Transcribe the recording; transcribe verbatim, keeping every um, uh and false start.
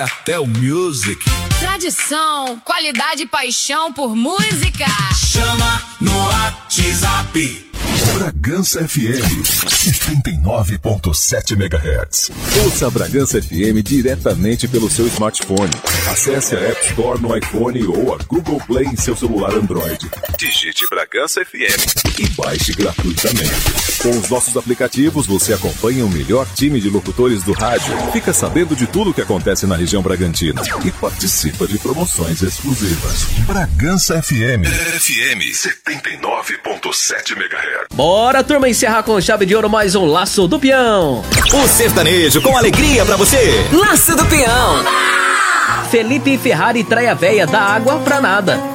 Até o Music. Tradição, qualidade e paixão por música. Chama no WhatsApp. Bragança F M setenta e nove ponto sete megahertz. Ouça a Bragança F M diretamente pelo seu smartphone. Acesse a App Store no iPhone ou a Google Play em seu celular Android. Digite Bragança F M e baixe gratuitamente. Com os nossos aplicativos, você acompanha o melhor time de locutores do rádio, fica sabendo de tudo o que acontece na região Bragantina e participa de promoções exclusivas. Bragança F M. F M setenta e nove ponto sete megahertz. Bora, turma, encerrar com chave de ouro mais um Laço do Peão. O sertanejo com alegria pra você. Laço do Peão. Felipe Ferrari trai a véia da água pra nada.